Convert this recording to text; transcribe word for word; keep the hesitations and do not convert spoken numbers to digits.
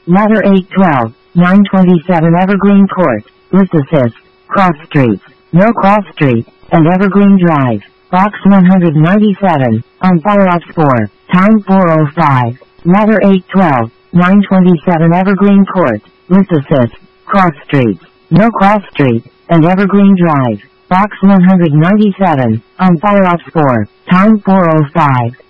Ladder eight twelve, nine twenty-seven Evergreen Court, Lycurgus, Cross Streets, No Cross Street, and Evergreen Drive, Box one ninety-seven, on FireOps four, time four oh five. Ladder eight twelve, nine twenty-seven Evergreen Court, Lycurgus, Cross Streets, No Cross Street, and Evergreen Drive, Box one ninety-seven, on FireOps four, time four oh five.